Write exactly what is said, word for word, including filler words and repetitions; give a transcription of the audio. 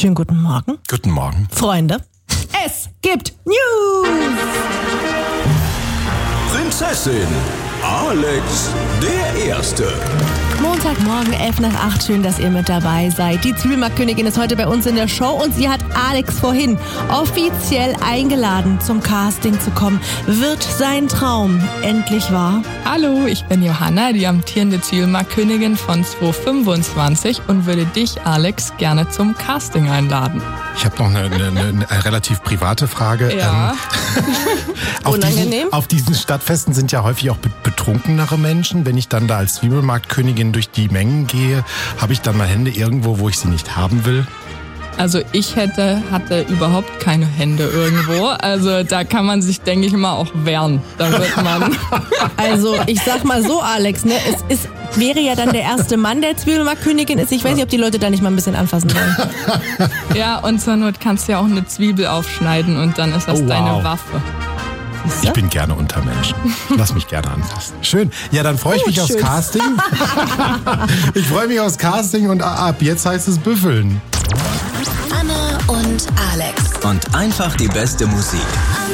Schönen guten Morgen. Guten Morgen. Freunde, es gibt News. Prinzessin Alex der Erste. Montagmorgen, elf nach acht. Schön, dass ihr mit dabei seid. Die Zwiebelmarktkönigin ist heute bei uns in der Show und sie hat Alex vorhin offiziell eingeladen, zum Casting zu kommen. Wird sein Traum endlich wahr? Hallo, ich bin Johanna, die amtierende Zwiebelmarktkönigin von zweitausendfünfundzwanzig und würde dich, Alex, gerne zum Casting einladen. Ich habe noch eine, eine, eine relativ private Frage. Ja. Ähm, auf, Unangenehm? diesen, auf diesen Stadtfesten sind ja häufig auch betrunkenere Menschen. Wenn ich dann da als Zwiebelmarktkönigin durch die Mengen gehe, habe ich dann mal Hände irgendwo, wo ich sie nicht haben will? Also ich hätte, hatte überhaupt keine Hände irgendwo. Also da kann man sich, denke ich mal, auch wehren. Da wird man... Also ich sag mal so, Alex, ne, es ist, wäre ja dann der erste Mann, der Zwiebelmarktkönigin ist. Ich weiß nicht, ob die Leute da nicht mal ein bisschen anfassen wollen. Ja, und zur Not kannst du ja auch eine Zwiebel aufschneiden und dann ist das Oh, wow. deine Waffe. Ich bin gerne unter Menschen. Lass mich gerne anfassen. Schön. Ja, dann freue ich Gut, mich aufs schön. Casting. Ich freue mich aufs Casting und ab jetzt heißt es büffeln. Anna und Alex. Und einfach die beste Musik.